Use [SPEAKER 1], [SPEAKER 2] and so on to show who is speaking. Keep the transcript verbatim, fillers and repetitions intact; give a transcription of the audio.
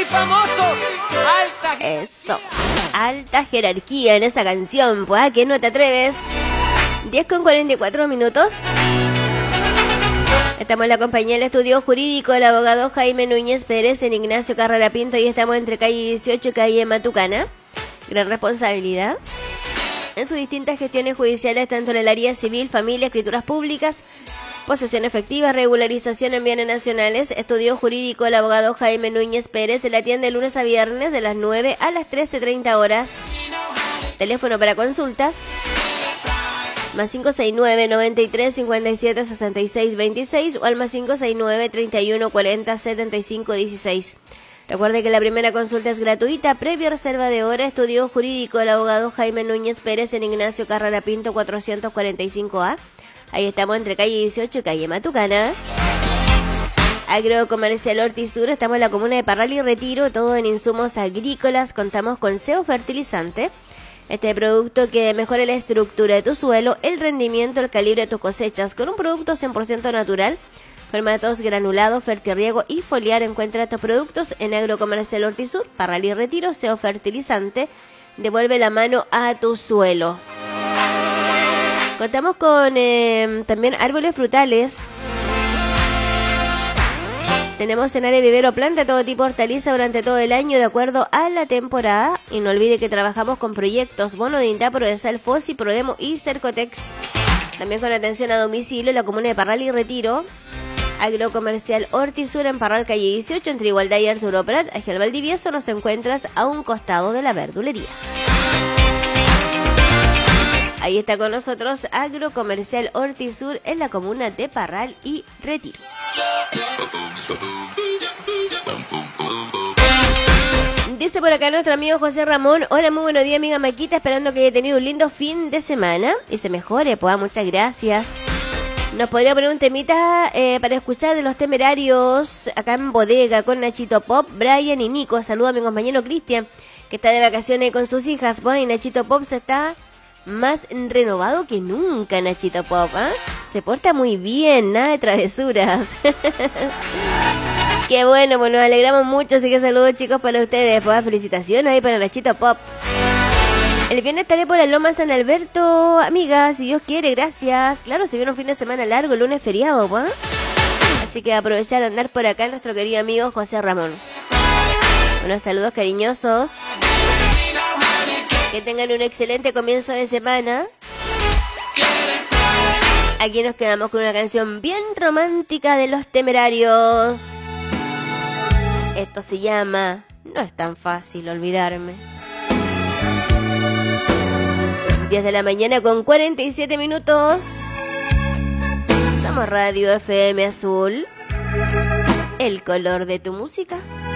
[SPEAKER 1] famosos. Alta.
[SPEAKER 2] Eso. Alta jerarquía en esa canción. Pues, ¿a qué no te atreves? diez con cuarenta y cuatro minutos. Estamos en la compañía del estudio jurídico del abogado Jaime Núñez Pérez en Ignacio Carrera Pinto y estamos entre calle dieciocho y calle Matucana. Gran responsabilidad en sus distintas gestiones judiciales, tanto en el área civil, familia, escrituras públicas, posesión efectiva, regularización en bienes nacionales. Estudio jurídico del abogado Jaime Núñez Pérez se le atiende de lunes a viernes de las nueve a las trece treinta horas. Teléfono para consultas más cinco seis nueve, noventa y tres, cincuenta y siete, sesenta y seis, veintiséis o al más cinco seis nueve, treinta y uno, cuarenta, setenta y cinco, dieciséis. Recuerde que la primera consulta es gratuita, previa reserva de hora. Estudio jurídico del abogado Jaime Núñez Pérez en Ignacio Carrera Pinto cuatrocientos cuarenta y cinco A. Ahí estamos entre calle dieciocho y calle Matucana. Agrocomercial Hortisur, estamos en la comuna de Parral y Retiro, todo en insumos agrícolas. Contamos con C E O Fertilizante. Este producto que mejora la estructura de tu suelo, el rendimiento, el calibre de tus cosechas, con un producto cien por ciento natural, formatos granulados, fertirriego y foliar. Encuentra estos productos en Agrocomercial Hortisur, Parral y Retiro. C E O Fertilizante, devuelve la mano a tu suelo. Contamos con eh, también árboles frutales. Tenemos en área vivero planta todo tipo de hortaliza durante todo el año de acuerdo a la temporada. Y no olvide que trabajamos con proyectos bono de INTA, Prodesal, Fossi, Prodemo y Cercotex. También con atención a domicilio en la comuna de Parral y Retiro. Agrocomercial Hortisur en Parral, calle dieciocho, entre Igualdad y Arturo Prat. Ángel Valdivieso, nos encuentras a un costado de la verdulería. Ahí está con nosotros Agrocomercial Hortisur en la comuna de Parral y Retiro. Dice por acá nuestro amigo José Ramón: hola, muy buenos días, amiga Maquita, esperando que haya tenido un lindo fin de semana y se mejore, pues muchas gracias. Nos podría poner un temita eh, para escuchar de Los Temerarios acá en bodega con Nachito Pop, Brian y Nico. Saludos a mi compañero Cristian, que está de vacaciones con sus hijas. Bueno, y Nachito Pop se está más renovado que nunca, Nachito Pop, ¿eh? Se porta muy bien, nada de travesuras. Qué bueno, pues nos alegramos mucho, así que saludos chicos para ustedes. Pues felicitaciones ahí para Nachito Pop. El viernes estaré por la Loma San Alberto, amiga, si Dios quiere, gracias. Claro, se viene un fin de semana largo, el lunes feriado, pues. Así que aprovechar de andar por acá nuestro querido amigo José Ramón. Unos saludos cariñosos. Que tengan un excelente comienzo de semana. Aquí nos quedamos con una canción bien romántica de Los Temerarios. Esto se llama No es tan fácil olvidarme. diez de la mañana con cuarenta y siete minutos. Somos Radio F M Azul. El color de tu música.